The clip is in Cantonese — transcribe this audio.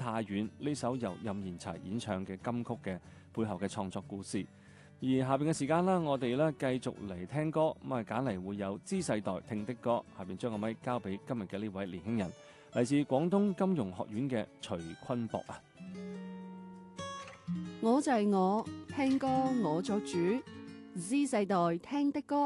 太遠》呢首由任賢齊演唱嘅金曲嘅背後嘅創作故事。而下邊嘅時間啦，我哋咧繼續嚟聽歌，咁啊揀嚟會有 Z 世代聽的歌。下邊將個咪交俾今日嘅呢位年輕人，嚟自廣東金融學院嘅徐坤博啊。 我就係我，聽歌我作主，Z 世代聽的歌。